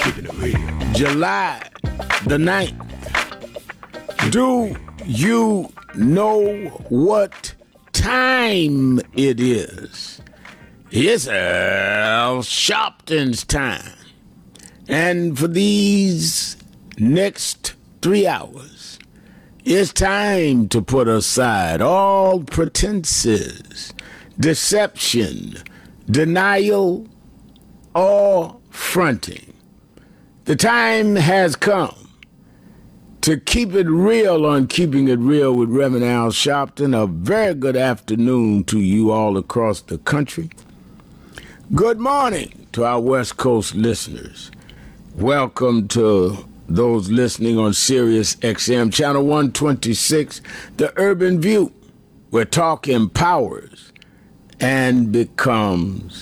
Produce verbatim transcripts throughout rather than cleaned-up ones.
July the ninth. Do you know what time it is? It's Al Sharpton's time. And for these next three hours, it's time to put aside all pretenses, deception, denial, or fronting. The time has come to keep it real on Keeping It Real with Reverend Al Sharpton. A very good afternoon to you all across the country. Good morning to our West Coast listeners. Welcome to those listening on Sirius X M, Channel one twenty-six, The Urban View, where talk empowers and becomes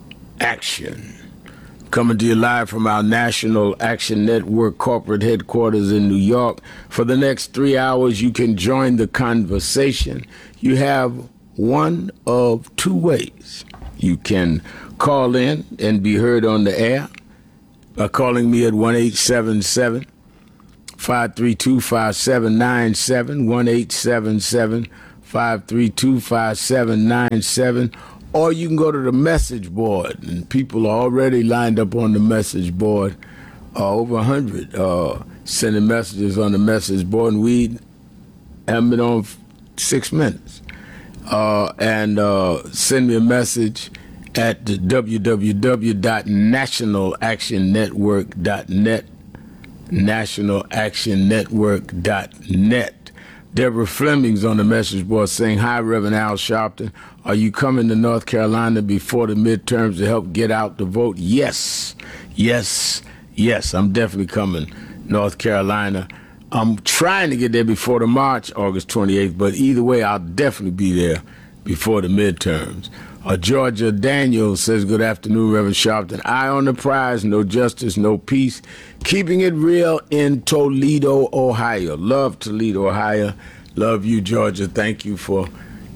action. Coming to you live from our National Action Network corporate headquarters in New York. For the next three hours, you can join the conversation. You have one of two ways. You can call in and be heard on the air by calling me at one eight seven seven, five three two, five seven nine seven, one eight seven seven, five three two, five seven nine seven, or you can go to the message board, and people are already lined up on the message board, uh, over one hundred uh, sending messages on the message board, and we haven't been on f- six minutes. Uh, and uh, send me a message at w w w dot national action network dot net, national action network dot net. Deborah Fleming's on the message board saying, "Hi, Reverend Al Sharpton. Are you coming to North Carolina before the midterms to help get out the vote?" Yes, yes, yes, I'm definitely coming North Carolina. I'm trying to get there before the March, August twenty-eighth, but either way, I'll definitely be there before the midterms. Uh, Georgia Daniels says, "Good afternoon, Reverend Sharpton. Eye on the prize, no justice, no peace. Keeping it real in Toledo, Ohio." Love Toledo, Ohio. Love you, Georgia. Thank you for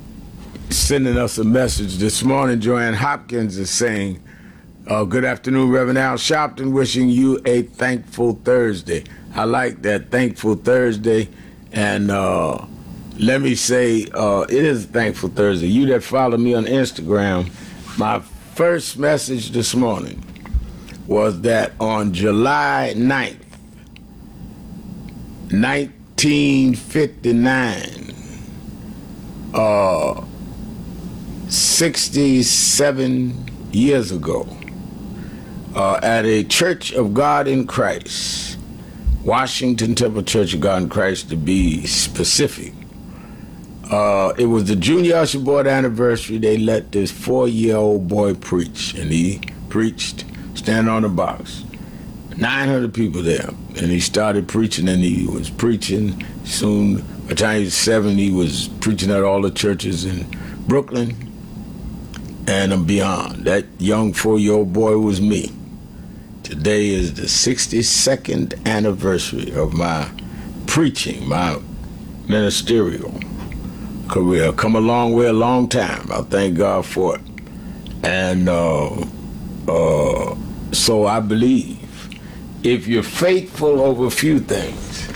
sending us a message this morning. Joanne Hopkins is saying, uh, "Good afternoon, Reverend Al Sharpton. Wishing you a thankful Thursday." I like that, thankful Thursday. And uh, let me say, uh, it is Thankful Thursday. You that follow me on Instagram, my first message this morning was that on July ninth, nineteen fifty-nine, uh, sixty-seven years ago, uh, at a Church of God in Christ, Washington Temple Church of God in Christ to be specific, Uh, it was the Junior Usher Board anniversary. They let this four-year-old boy preach, and he preached, standing on the box. nine hundred people there, and he started preaching, and he was preaching. Soon, by the time he was seven, he was preaching at all the churches in Brooklyn and beyond. That young four-year-old boy was me. Today is the sixty-second anniversary of my preaching, my ministerial career. Come a long way, a long time. I thank God for it. And uh, uh, so I believe if you're faithful over a few things,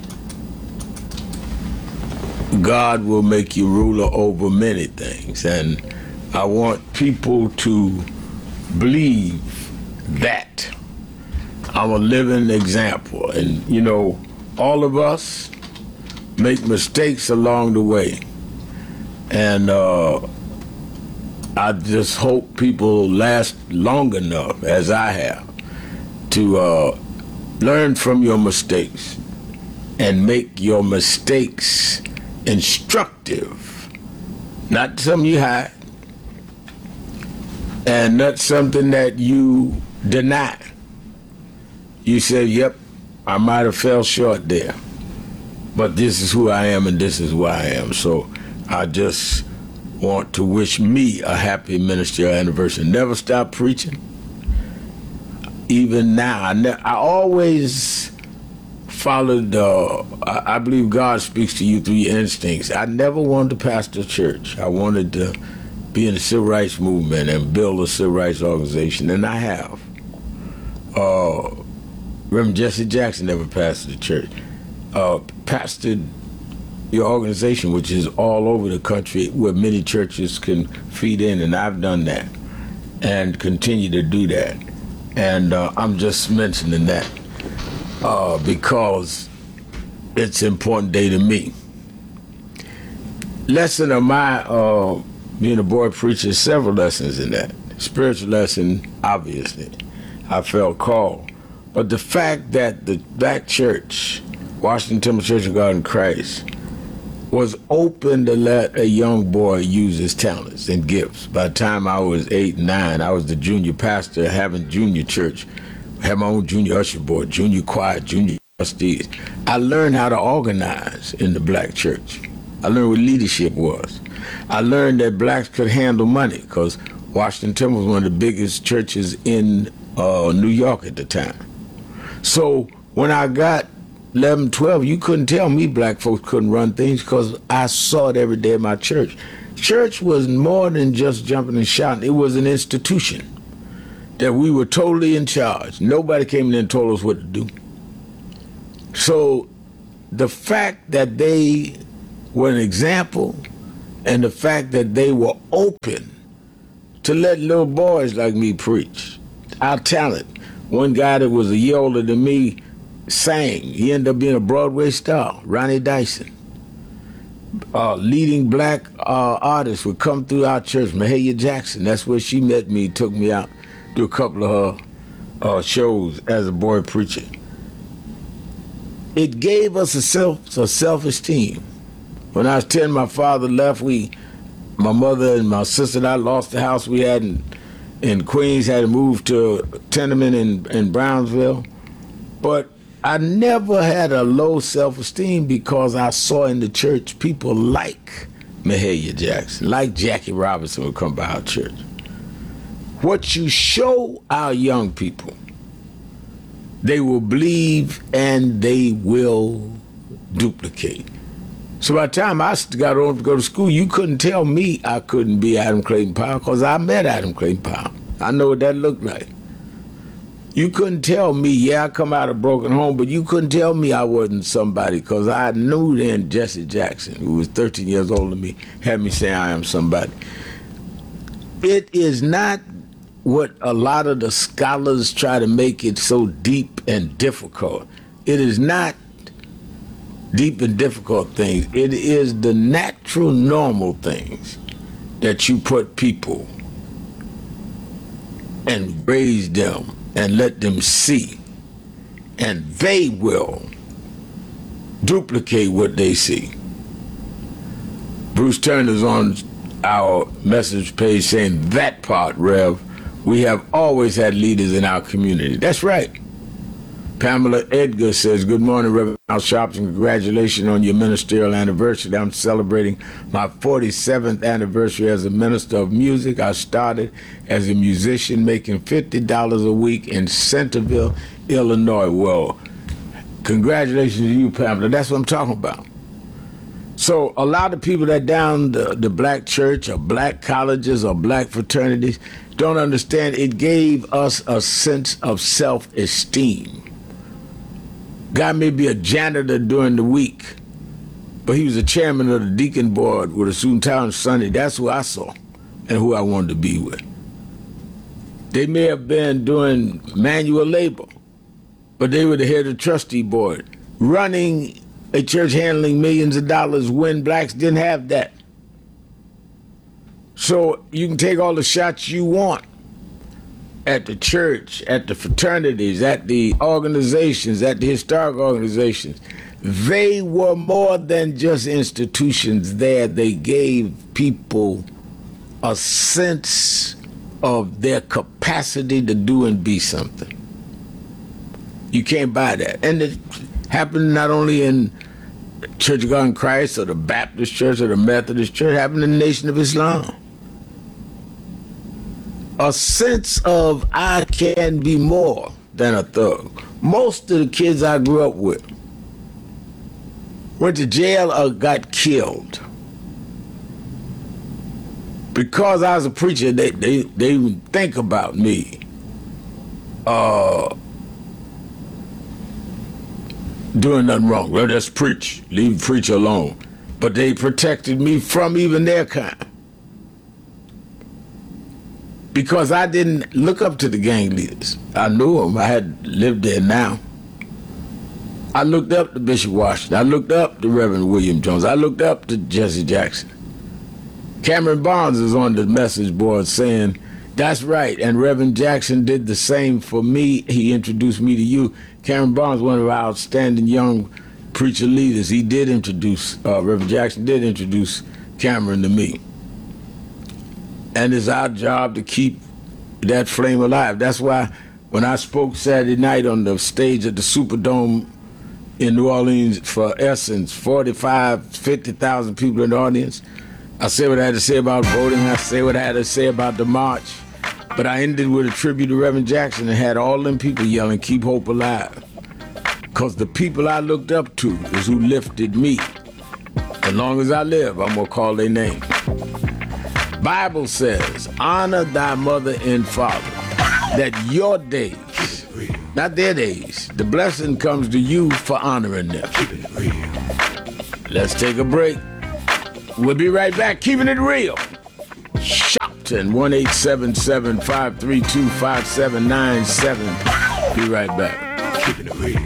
God will make you ruler over many things. And I want people to believe that. I'm a living example. And, you know, all of us make mistakes along the way. And uh, I just hope people last long enough, as I have, to uh, learn from your mistakes and make your mistakes instructive, not something you hide, and not something that you deny. You say, yep, I might have fell short there, but this is who I am and this is who I am. So I just want to wish me a happy ministerial anniversary. Never stop preaching. Even now, I, ne- I always followed, uh, I-, I believe God speaks to you through your instincts. I never wanted to pastor a church. I wanted to be in the civil rights movement and build a civil rights organization, and I have. Uh, Reverend Jesse Jackson never pastored the church. Uh, pastored your organization, which is all over the country, where many churches can feed in, and I've done that and continue to do that. And uh, I'm just mentioning that uh, because it's an important day to me. Lesson of my uh, being a boy preacher, several lessons in that. Spiritual lesson, obviously, I felt called. But the fact that the black church, Washington Temple Church of God in Christ, was open to let a young boy use his talents and gifts. By the time I was eight, nine, I was the junior pastor, having junior church, had my own junior usher board, junior choir, junior trustees. I learned how to organize in the black church. I learned what leadership was. I learned that blacks could handle money, because Washington Temple was one of the biggest churches in uh, New York at the time. So when I got eleven, twelve, you couldn't tell me black folks couldn't run things, because I saw it every day in my church. Church was more than just jumping and shouting. It was an institution that we were totally in charge. Nobody came in and told us what to do. So the fact that they were an example, and the fact that they were open to let little boys like me preach our talent. One guy that was a year older than me sang. He ended up being a Broadway star, Ronnie Dyson. Uh, leading black uh, artists would come through our church. Mahalia Jackson, that's where she met me, took me out to a couple of her uh, shows as a boy preacher. It gave us a self a self-esteem. When I was ten, my father left. We, my mother and my sister and I lost the house we had in, in Queens, had to move to a tenement in, in Brownsville. But I never had a low self-esteem, because I saw in the church people like Mahalia Jackson, like Jackie Robinson would come by our church. What you show our young people, they will believe and they will duplicate. So by the time I got on to go to school, you couldn't tell me I couldn't be Adam Clayton Powell, because I met Adam Clayton Powell. I know what that looked like. You couldn't tell me, yeah, I come out of a broken home, but you couldn't tell me I wasn't somebody, because I knew then Jesse Jackson, who was thirteen years older than me, had me saying I am somebody. It is not what a lot of the scholars try to make it so deep and difficult. It is not deep and difficult things. It is the natural, normal things that you put people and raise them and let them see, and they will duplicate what they see. Bruce Turner's on our message page saying that part, Rev, we have always had leaders in our community. That's right. Pamela Edgar says, good morning, Reverend Al Sharpton. Congratulations on your ministerial anniversary. I'm celebrating my forty-seventh anniversary as a minister of music. I started as a musician making fifty dollars a week in Centerville, Illinois. Well, congratulations to you, Pamela. That's what I'm talking about. So a lot of people that down the, the black church or black colleges or black fraternities don't understand it gave us a sense of self-esteem. Guy may be a janitor during the week, but he was a chairman of the deacon board with a Soontown Sunday. That's who I saw and who I wanted to be with. They may have been doing manual labor, but they were the head of the trustee board, running a church handling millions of dollars when blacks didn't have that. So you can take all the shots you want at the church, at the fraternities, at the organizations, at the historic organizations. They were more than just institutions there. They gave people a sense of their capacity to do and be something. You can't buy that. And it happened not only in Church of God in Christ or the Baptist Church or the Methodist Church, it happened in the Nation of Islam. A sense of I can be more than a thug. Most of the kids I grew up with went to jail or got killed. Because I was a preacher, they they, they would think about me. Uh, doing nothing wrong. Well, just preach. Leave the preacher alone. But they protected me from even their kind. Because I didn't look up to the gang leaders. I knew them. I had lived there now. I looked up to Bishop Washington. I looked up to Reverend William Jones. I looked up to Jesse Jackson. Cameron Barnes is on the message board saying, that's right, and Reverend Jackson did the same for me. He introduced me to you. Cameron Barnes, one of our outstanding young preacher leaders, he did introduce, uh, Reverend Jackson did introduce Cameron to me. And it's our job to keep that flame alive. That's why when I spoke Saturday night on the stage at the Superdome in New Orleans for Essence, forty-five, fifty thousand people in the audience, I said what I had to say about voting. I said what I had to say about the march. But I ended with a tribute to Reverend Jackson and had all them people yelling, keep hope alive. Because the people I looked up to is who lifted me. As long as I live, I'm going to call their name. Bible says, honor thy mother and father, that your days, not their days, the blessing comes to you for honoring them. Let's take a break. We'll be right back, keeping it real. Shopton, one eight seven seven, five three two, five seven nine seven. Be right back. Keeping it real.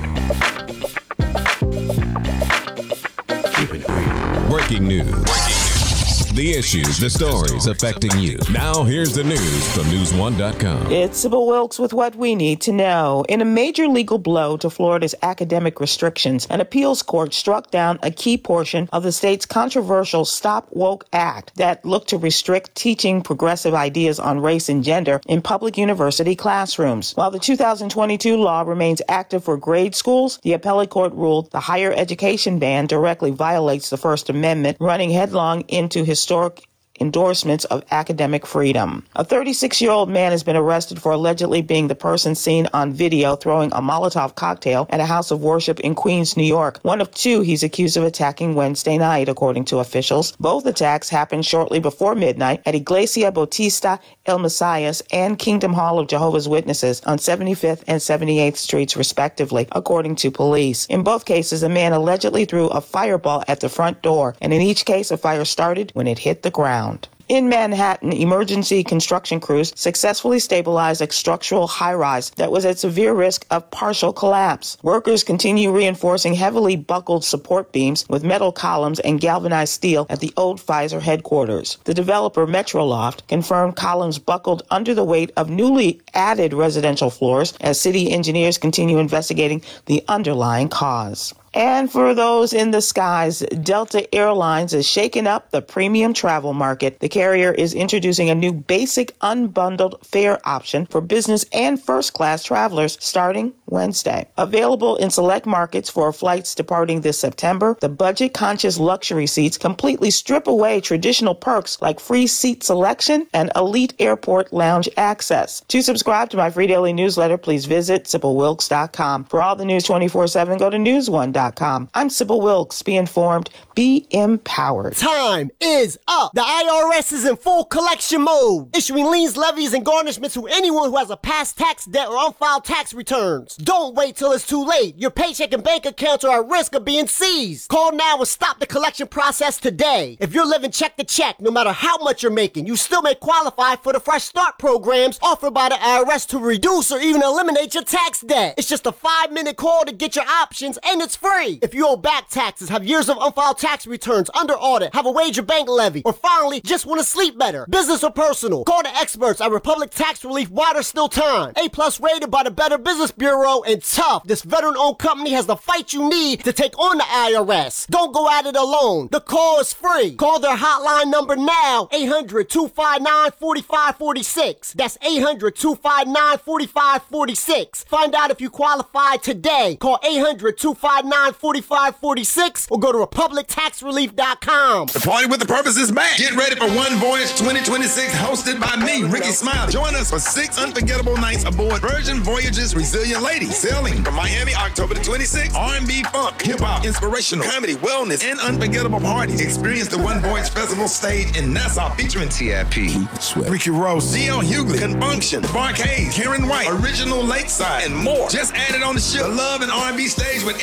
Keeping it real. Breaking news. Breaking news. The issues, the stories affecting you. Now here's the news from news one dot com. It's Sybil Wilkes with what we need to know. In a major legal blow to Florida's academic restrictions, an appeals court struck down a key portion of the state's controversial Stop Woke Act that looked to restrict teaching progressive ideas on race and gender in public university classrooms. While the two thousand twenty-two law remains active for grade schools, the appellate court ruled the higher education ban directly violates the First Amendment, running headlong into historic endorsements of academic freedom. A thirty-six-year-old man has been arrested for allegedly being the person seen on video throwing a Molotov cocktail at a house of worship in Queens, New York. One of two he's accused of attacking Wednesday night, according to officials. Both attacks happened shortly before midnight at Iglesia Bautista El Messias and Kingdom Hall of Jehovah's Witnesses on seventy-fifth and seventy-eighth Streets, respectively, according to police. In both cases, a man allegedly threw a fireball at the front door, and in each case, a fire started when it hit the ground. In Manhattan, emergency construction crews successfully stabilized a structural high-rise that was at severe risk of partial collapse. Workers continue reinforcing heavily buckled support beams with metal columns and galvanized steel at the old Pfizer headquarters. The developer, Metroloft, confirmed columns buckled under the weight of newly added residential floors as city engineers continue investigating the underlying cause. And for those in the skies, Delta Airlines is shaking up the premium travel market. The carrier is introducing a new basic unbundled fare option for business and first-class travelers starting Wednesday. Available in select markets for flights departing this September, the budget-conscious luxury seats completely strip away traditional perks like free seat selection and elite airport lounge access. To subscribe to my free daily newsletter, please visit Sybil Wilkes dot com. For all the news twenty-four seven, go to news one dot com. I'm Sybil Wilkes. Be informed, be empowered. Time is up. The I R S is in full collection mode, issuing liens, levies, and garnishments to anyone who has a past tax debt or unfiled tax returns. Don't wait till it's too late. Your paycheck and bank accounts are at risk of being seized. Call now and stop the collection process today. If you're living check to check, no matter how much you're making, you still may qualify for the Fresh Start programs offered by the I R S to reduce or even eliminate your tax debt. It's just a five-minute call to get your options, and it's free. If you owe back taxes, have years of unfiled tax returns, under audit, have a wage or bank levy, or finally just want to sleep better, business or personal, call the experts at Republic Tax Relief while there's still time. A-plus rated by the Better Business Bureau, and tough. This veteran-owned company has the fight you need to take on the I R S. Don't go at it alone. The call is free. Call their hotline number now, eight hundred, two five nine, four five four six. That's eight hundred, two five nine, four five four six. Find out if you qualify today. Call eight hundred, two five nine, four five four six or go to republic tax relief dot com. The Party with the Purpose is back. Get ready for One Voyage twenty twenty-six, hosted by me, Ricky Smiley. Join us for six unforgettable nights aboard Virgin Voyage's Resilient Lady, sailing from Miami October the twenty-sixth. R and B, funk, hip-hop, inspirational, comedy, wellness, and unforgettable parties. Experience the One Voyage Festival stage in Nassau featuring T I P, Ricky Rose, D L Hughley, Confunction, Barcade, Karen White, Original Lakeside, and more. Just added on the ship, the Love and R and B stage with Eric Benet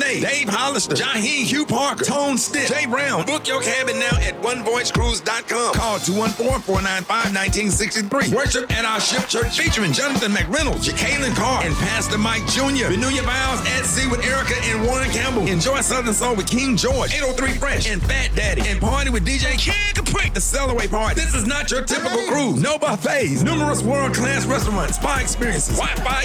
Renee, Dave Hollister, Jaheem Hugh Parker, Tone Stitt, Jay Brown. Book your cabin now at one voice cruise dot com. Call two one four, four nine five, one nine six three. Worship at our ship church featuring Jonathan McReynolds, Jacqueline Carr, and Pastor Mike Junior Renew your vows at sea with Erica and Warren Campbell. Enjoy Southern Soul with King George, eight oh three Fresh, and Fat Daddy. And party with D J King Capri, the Cellaway Party. This is not your typical cruise. No buffets. Numerous world-class restaurants, spa experiences, Wi-Fi